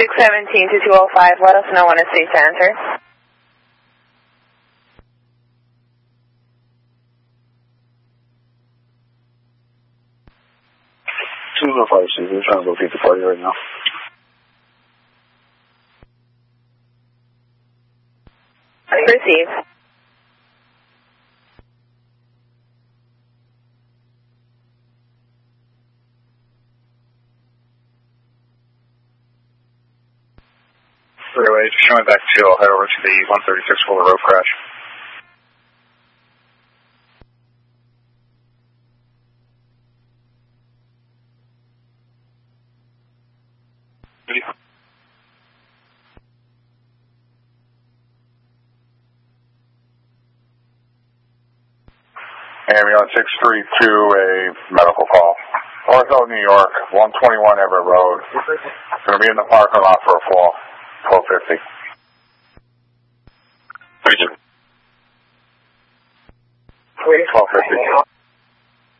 617 to 205, let us know when it's safe to enter. We're trying to locate the party right now. Receive. Freeway, just showing back to, I'll head over to the 136 Fuller Road crash. Ambulance 632, a medical call. Ortho, New York, 121 Everett Road. Going to be in the parking lot for a fall. 1250. 1250.